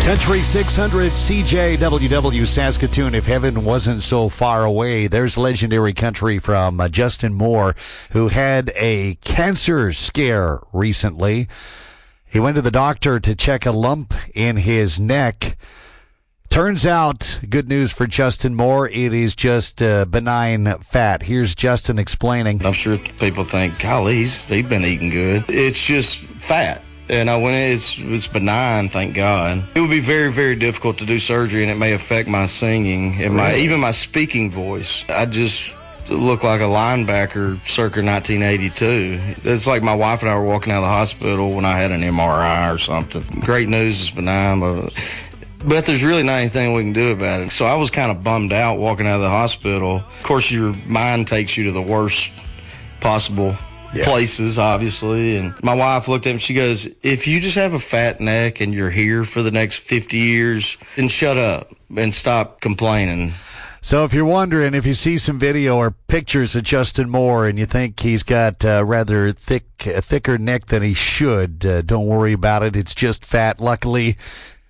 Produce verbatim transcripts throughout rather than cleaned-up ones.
Country six hundred C J W W Saskatoon. If heaven wasn't so far away, there's legendary country from uh, Justin Moore, who had a cancer scare recently. He went to the doctor to check a lump in his neck. Turns out, good news for Justin Moore, it is just uh, benign fat. Here's Justin explaining. I'm sure people think, golly, he's, they've been eating good. It's just fat. And I went, it's, it's benign, thank God. It would be very, very difficult to do surgery, and it may affect my singing and my really? even my speaking voice. I just look like a linebacker circa nineteen eighty-two. It's like my wife and I were walking out of the hospital when I had an M R I or something. Great news is benign, but, but there's really not anything we can do about it. So I was kind of bummed out walking out of the hospital. Of course, your mind takes you to the worst possible Yeah. places, obviously. And my wife looked at me, she goes, if you just have a fat neck and you're here for the next fifty years, then shut up and stop complaining. So if you're wondering, if you see some video or pictures of Justin Moore and you think he's got a rather thick, a thicker neck than he should, uh, don't worry about it. It's just fat. Luckily,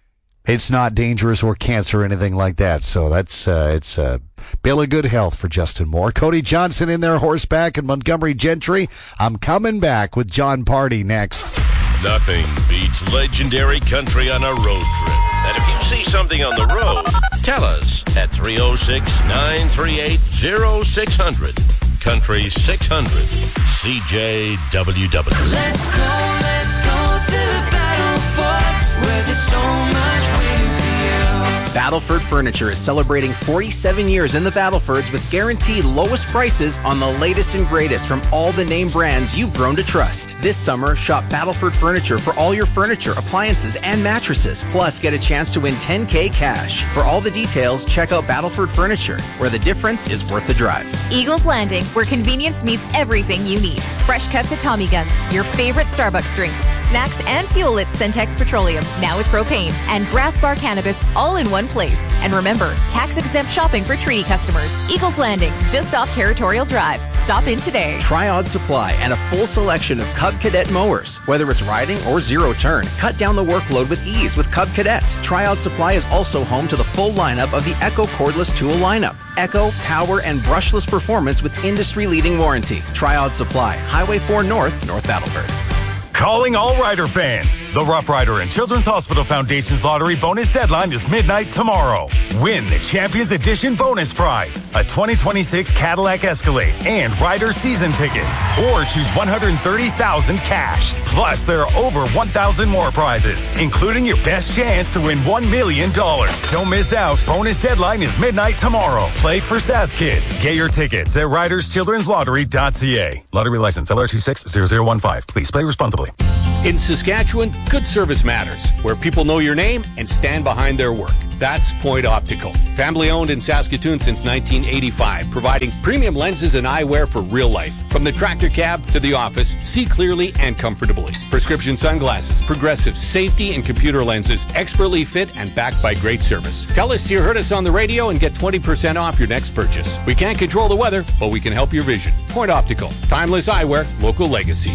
it's not dangerous or cancer or anything like that. So that's, uh, it's a bill of good health for Justin Moore. Cody Johnson in there, horseback, and Montgomery Gentry. I'm coming back with John Party next. Nothing beats legendary country on a road trip. And if you see something on the road, tell us at three oh six, nine three eight, oh six hundred. Country six hundred, C J W W. Let's go, let's go to the battle forts where there's so much waiting for you. Battleford Furniture is celebrating forty-seven years in the Battlefords with guaranteed lowest prices on the latest and greatest from all the name brands you've grown to trust. This summer, shop Battleford Furniture for all your furniture, appliances, and mattresses. Plus, get a chance to win ten K cash. For all the details, check out Battleford Furniture, where the difference is worth the drive. Eagles Landing, where convenience meets everything you need. Fresh cuts at Tommy Guns, your favorite Starbucks drinks, snacks, and fuel at Centex Petroleum, now with propane, and Grass Bar Cannabis, all in one place. And remember, tax-exempt shopping for treaty customers. Eagles Landing, just off Territorial Drive. Stop in today. Triod Supply and a full selection of Cub Cadet mowers. Whether it's riding or zero turn, cut down the workload with ease with Cub Cadet. Triod Supply is also home to the full lineup of the Echo cordless tool lineup. Echo, power, and brushless performance with industry-leading warranty. Triod Supply, Highway four North, North Battleford. Calling all Rider fans. The Rough Rider and Children's Hospital Foundation's lottery bonus deadline is midnight tomorrow. Win the Champions Edition bonus prize, a twenty twenty-six Cadillac Escalade and Rider season tickets, or choose one hundred thirty thousand dollars cash. Plus, there are over one thousand more prizes, including your best chance to win one million dollars. Don't miss out. Bonus deadline is midnight tomorrow. Play for Sask Kids. Get your tickets at riders children's lottery dot c a. Lottery license L R two six zero zero one five. Please play responsibly. In Saskatchewan, good service matters, where people know your name and stand behind their work. That's Point Optical. Family owned in Saskatoon since nineteen eighty-five, providing premium lenses and eyewear for real life. From the tractor cab to the office, see clearly and comfortably. Prescription sunglasses, progressive safety and computer lenses, expertly fit and backed by great service. Tell us you heard us on the radio and get twenty percent off your next purchase. We can't control the weather, but we can help your vision. Point Optical. Timeless eyewear, local legacy.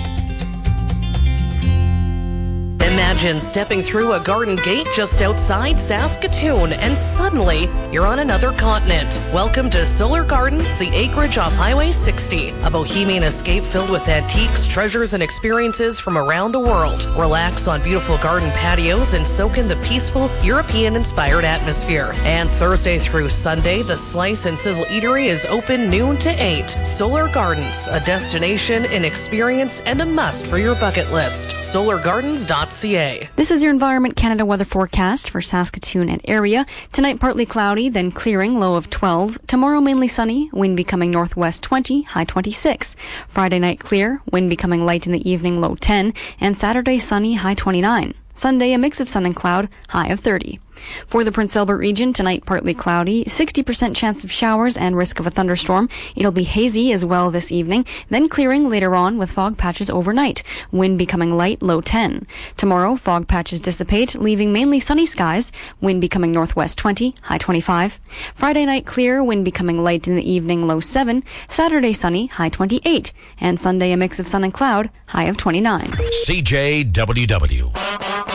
Imagine stepping through a garden gate just outside Saskatoon and suddenly you're on another continent. Welcome to Solar Gardens, the acreage off Highway sixty. A bohemian escape filled with antiques, treasures, and experiences from around the world. Relax on beautiful garden patios and soak in the peaceful, European-inspired atmosphere. And Thursday through Sunday, the Slice and Sizzle Eatery is open noon to eight. Solar Gardens, a destination, an experience, and a must for your bucket list. solar gardens dot c a. This is your Environment Canada weather forecast for Saskatoon and area. Tonight, partly cloudy, then clearing, low of twelve. Tomorrow, mainly sunny, wind becoming northwest twenty, high twenty-six. Friday night, clear, wind becoming light in the evening, low ten. And Saturday, sunny, high twenty-nine. Sunday, a mix of sun and cloud, high of thirty. For the Prince Albert region, tonight partly cloudy, sixty percent chance of showers and risk of a thunderstorm. It'll be hazy as well this evening, then clearing later on with fog patches overnight. Wind becoming light, low ten. Tomorrow, fog patches dissipate, leaving mainly sunny skies. Wind becoming northwest twenty, high twenty-five. Friday night clear, wind becoming light in the evening, low seven. Saturday sunny, high twenty-eight. And Sunday a mix of sun and cloud, high of twenty-nine. C J W W.